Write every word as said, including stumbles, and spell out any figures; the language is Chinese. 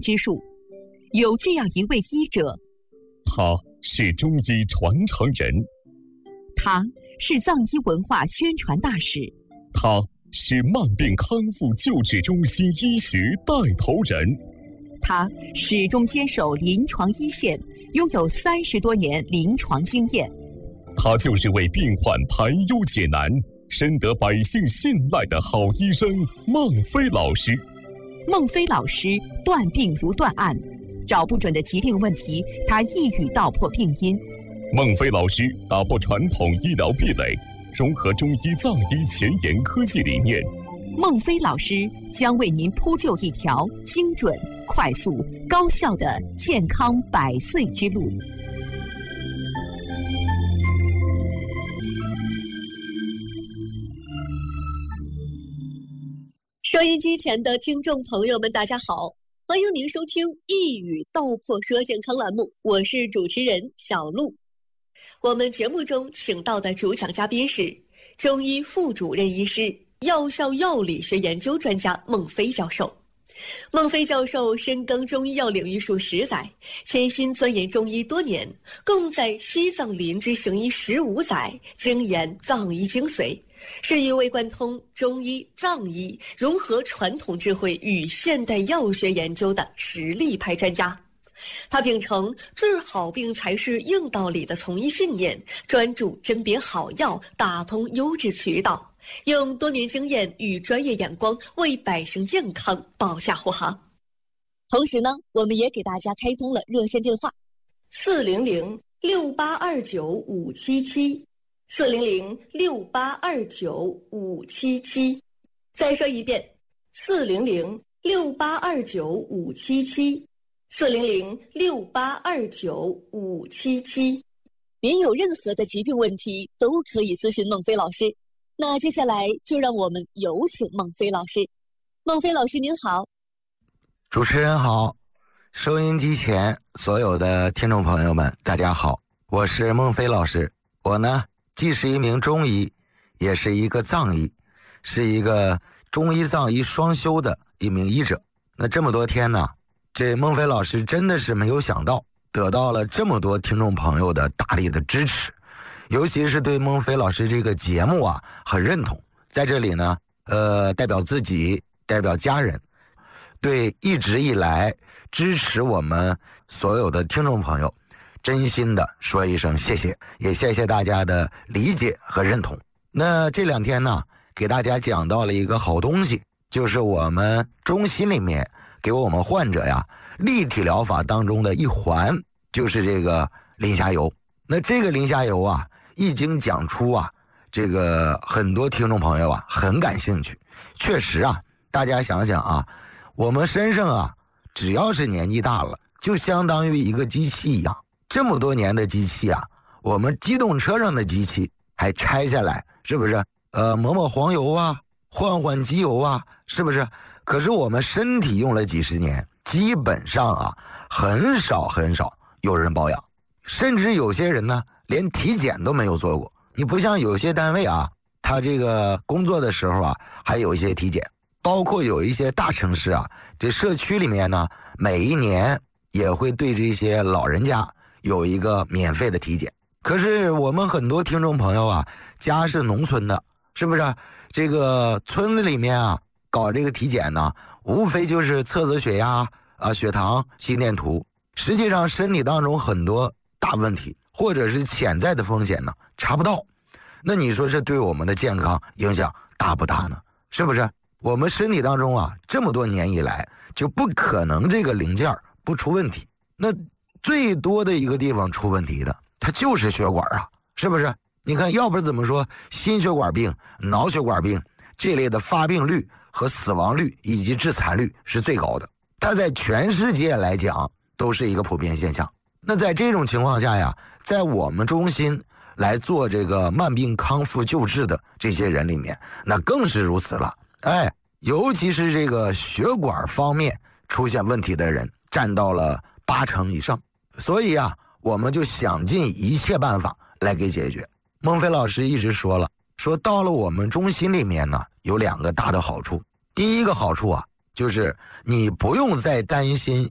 之术。有这样一位医者， 他是中医传承人， 他是藏医文化宣传大使， 他是慢病康复救治中心医学带头人， 他始终坚守临床一线，拥有三十多年临床经验。 他就是为病患排忧解难、深得百姓信赖的好医生孟非老师。 孟非老师断病如断案，找不准的疾病问题，他一语道破病因。 孟非老师打破传统医疗壁垒，融合中医藏医前沿科技理念。 孟非老师将为您铺就一条精准、快速、高效的健康百岁之路。 收音机前的听众朋友们，大家好，欢迎您收听一语道破说健康栏目，我是主持人小璐。我们节目中请到的主讲嘉宾是中医副主任医师、药效药理学研究专家孟非教授。孟非教授深耕中医药领域数十载，潜心钻研中医多年，共在西藏林芝行医十五载，精研藏医精髓，是一位贯通中医、藏医，融合传统智慧与现代药学研究的实力派专家。他秉承治好病才是硬道理的从医信念，专注甄别好药，打通优质渠道，用多年经验与专业眼光为百姓健康保驾护航。同时呢，我们也给大家开通了热线电话四零零六八二九五七七四零零六八二九五七七，再说一遍，四零零六八二九五七七，四零零六八二九五七七。您有任何的疾病问题都可以咨询孟非老师。那接下来就让我们有请孟非老师。孟非老师您好。 主持人好，收音机前所有的听众朋友们大家好，我是孟非老师。我呢既是一名中医，也是一个藏医，是一个中医藏医双修的一名医者。那这么多天呢，这孟非老师真的是没有想到得到了这么多听众朋友的大力的支持，尤其是对孟非老师这个节目啊很认同。在这里呢呃，代表自己，代表家人，对一直以来支持我们所有的听众朋友真心的说一声谢谢，也谢谢大家的理解和认同。那这两天呢，给大家讲到了一个好东西，就是我们中心里面给我们患者呀立体疗法当中的一环，就是这个磷虾油。那这个磷虾油啊一经讲出啊，这个很多听众朋友啊很感兴趣。确实啊，大家想想啊，我们身上啊只要是年纪大了，就相当于一个机器一样。这么多年的机器啊，我们机动车上的机器还拆下来，是不是？呃，抹抹黄油啊，换换机油啊，是不是？可是我们身体用了几十年，基本上啊，很少很少有人保养，甚至有些人呢，连体检都没有做过。你不像有些单位啊，他这个工作的时候啊，还有一些体检，包括有一些大城市啊，这社区里面呢，每一年也会对这些老人家有一个免费的体检。可是我们很多听众朋友啊，家是农村的，是不是？这个村子里面啊，搞这个体检呢，无非就是测测血压啊、血糖、心电图。实际上身体当中很多大问题或者是潜在的风险呢，查不到。那你说这对我们的健康影响大不大呢？是不是？我们身体当中啊，这么多年以来就不可能这个零件不出问题。那最多的一个地方出问题的，它就是血管啊，是不是？你看，要不然怎么说心血管病、脑血管病这类的发病率和死亡率以及致残率是最高的？它在全世界来讲都是一个普遍现象。那在这种情况下呀，在我们中心来做这个慢病康复救治的这些人里面，那更是如此了。哎，尤其是这个血管方面出现问题的人占到了八成以上。所以啊，我们就想尽一切办法来给解决。孟非老师一直说了，说到了我们中心里面呢，有两个大的好处。第一个好处啊，就是你不用再担心